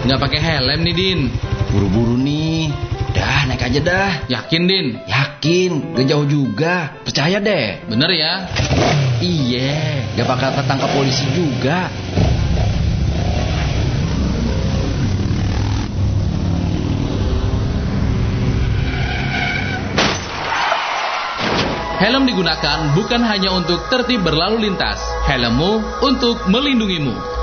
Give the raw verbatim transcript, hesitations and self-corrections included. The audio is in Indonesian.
Nggak pakai helm nih, Din. Buru-buru nih. Dah, naik aja dah. Yakin, Din? Yakin, gak jauh juga. Percaya deh. Bener ya? Iya, gak bakal ketangkap polisi juga. Helm digunakan bukan hanya untuk tertib berlalu lintas. Helmmu untuk melindungimu.